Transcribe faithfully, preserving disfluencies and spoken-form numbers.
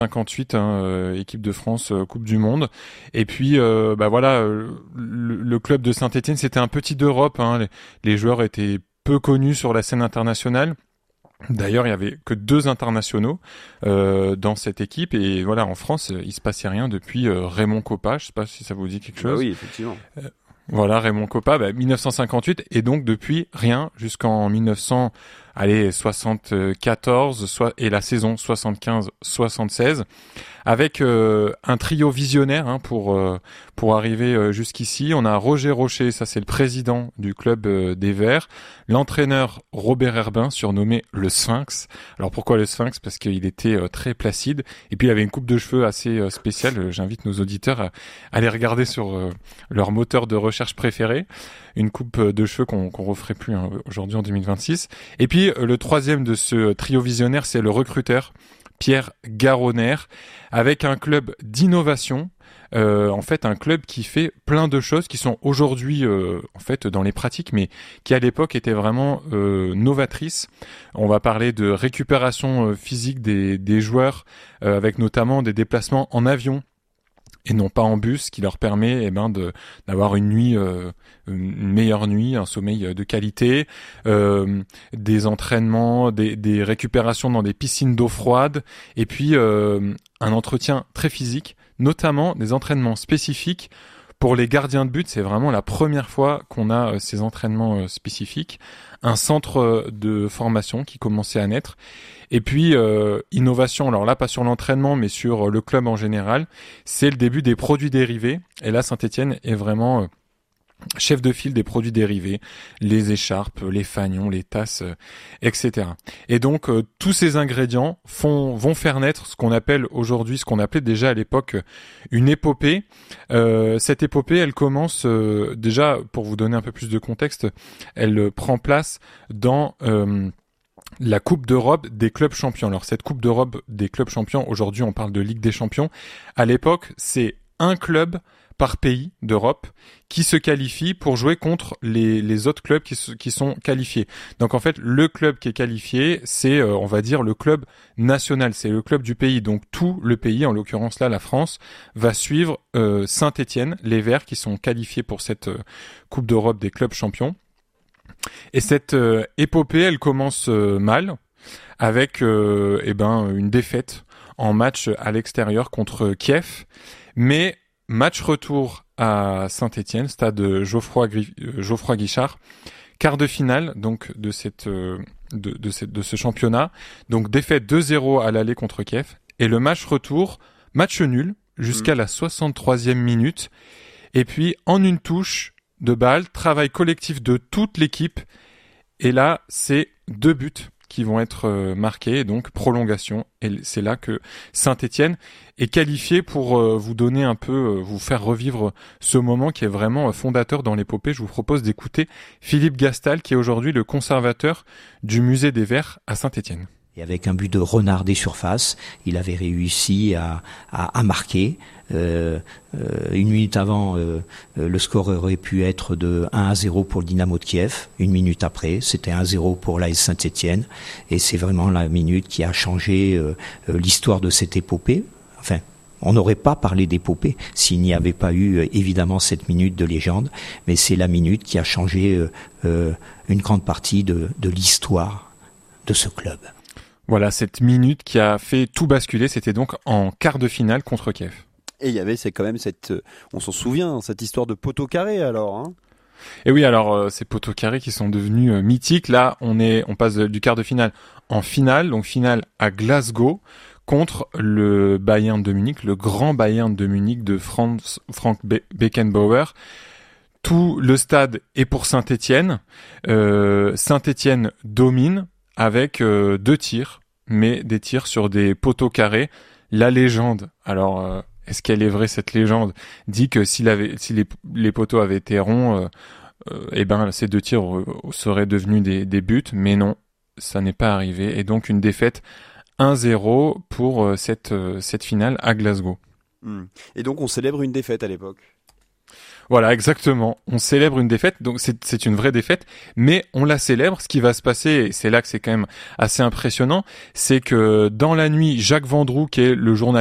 cinquante-huit, hein, euh, équipe de France, euh, Coupe du Monde. Et puis, euh, bah voilà, euh, le, le club de Saint-Étienne, c'était un petit d'Europe. Hein, les, les joueurs étaient peu connus sur la scène internationale. D'ailleurs, il y avait que deux internationaux euh, dans cette équipe. Et voilà, en France, il se passait rien depuis euh, Raymond Kopa. Je sais pas si ça vous dit quelque Bah chose. oui, effectivement. Euh, voilà, Raymond Kopa, bah, mille neuf cent cinquante-huit, et donc depuis rien jusqu'en mille neuf cents, allez, soixante-quatorze, soit et la saison soixante-quinze soixante-seize, avec euh, un trio visionnaire hein, pour euh, pour arriver euh, jusqu'ici. On a Roger Rocher, ça c'est le président du club euh, des Verts, l'entraîneur Robert Herbin, surnommé le Sphinx. Alors pourquoi le Sphinx? Parce qu'il était euh, très placide, et puis il avait une coupe de cheveux assez euh, spéciale. J'invite nos auditeurs à, à aller regarder sur euh, leur moteur de recherche préféré, une coupe de cheveux qu'on qu'on referait plus hein, aujourd'hui en deux mille vingt-six. Et puis euh, le troisième de ce trio visionnaire, c'est le recruteur Pierre Garonner, avec un club d'innovation, euh, en fait un club qui fait plein de choses qui sont aujourd'hui euh, en fait dans les pratiques, mais qui à l'époque étaient vraiment euh, novatrices. On va parler de récupération euh, physique des, des joueurs, euh, avec notamment des déplacements en avion et non pas en bus, qui leur permet eh ben de d'avoir une nuit euh, une meilleure nuit, un sommeil de qualité, euh, des entraînements, des, des récupérations dans des piscines d'eau froide, et puis euh, un entretien très physique, notamment des entraînements spécifiques pour les gardiens de but. C'est vraiment la première fois qu'on a euh, ces entraînements euh, spécifiques, un centre euh, de formation qui commençait à naître. Et puis, euh, innovation, alors là, pas sur l'entraînement, mais sur le club en général, c'est le début des produits dérivés. Et là, Saint-Étienne est vraiment euh, chef de file des produits dérivés, les écharpes, les fanions, les tasses, euh, et cetera. Et donc, euh, tous ces ingrédients font, vont faire naître ce qu'on appelle aujourd'hui, ce qu'on appelait déjà à l'époque une épopée. Euh, cette épopée, elle commence, euh, déjà, pour vous donner un peu plus de contexte, elle euh, prend place dans... Euh, la Coupe d'Europe des clubs champions. Alors cette Coupe d'Europe des clubs champions, aujourd'hui on parle de Ligue des champions. À l'époque, c'est un club par pays d'Europe qui se qualifie pour jouer contre les, les autres clubs qui, qui sont qualifiés. Donc en fait, le club qui est qualifié, c'est, euh, on va dire, le club national, c'est le club du pays. Donc tout le pays, en l'occurrence là, la France, va suivre euh, Saint-Étienne, les Verts qui sont qualifiés pour cette euh, Coupe d'Europe des clubs champions. Et cette euh, épopée, elle commence euh, mal, avec euh, eh ben une défaite en match à l'extérieur contre Kiev, mais match retour à Saint-Étienne, stade Geoffroy, Gri- euh, Geoffroy Guichard, quart de finale donc de cette euh, de, de, cette, de ce championnat, donc défaite deux zéro à l'aller contre Kiev, et le match retour, match nul jusqu'à mmh. la soixante-troisième minute, et puis en une touche de balle, travail collectif de toute l'équipe, et là c'est deux buts qui vont être euh, marqués, et donc prolongation, et c'est là que Saint-Étienne est qualifié. Pour euh, vous donner un peu, euh, vous faire revivre ce moment qui est vraiment euh, fondateur dans l'épopée. Je vous propose d'écouter Philippe Gastal, qui est aujourd'hui le conservateur du musée des Verts à Saint-Étienne. Et avec un but de Renard des surfaces, il avait réussi à, à, à marquer. Euh, euh, une minute avant, euh, le score aurait pu être de un à zéro pour le Dynamo de Kiev. Une minute après, c'était un à zéro pour l'A S Saint-Étienne. Et c'est vraiment la minute qui a changé euh, l'histoire de cette épopée. Enfin, on n'aurait pas parlé d'épopée s'il n'y avait pas eu euh, évidemment cette minute de légende. Mais c'est la minute qui a changé euh, euh, une grande partie de, de l'histoire de ce club. Voilà, cette minute qui a fait tout basculer, c'était donc en quart de finale contre Kiev. Et il y avait c'est quand même cette, on s'en souvient, cette histoire de poteau carré alors. Hein. Et oui, alors euh, ces poteaux carrés qui sont devenus euh, mythiques. Là, on est, on passe du quart de finale en finale, donc finale à Glasgow contre le Bayern de Munich, le grand Bayern de Munich de Franz, Frank Be- Beckenbauer. Tout le stade est pour Saint-Étienne. Euh, Saint-Étienne domine avec euh, deux tirs, mais des tirs sur des poteaux carrés. La légende, alors euh, est-ce qu'elle est vraie cette légende, dit que s'il avait, si les, les poteaux avaient été ronds, euh, euh, eh ben ces deux tirs euh, seraient devenus des, des buts, mais non, ça n'est pas arrivé, et donc une défaite un zéro pour euh, cette, euh, cette finale à Glasgow. Mmh. Et donc on célèbre une défaite à l'époque. Voilà, exactement. On célèbre une défaite, donc c'est, c'est une vraie défaite, mais on la célèbre. Ce qui va se passer, et c'est là que c'est quand même assez impressionnant, c'est que dans la nuit, Jacques Vendroux, qui est le journaliste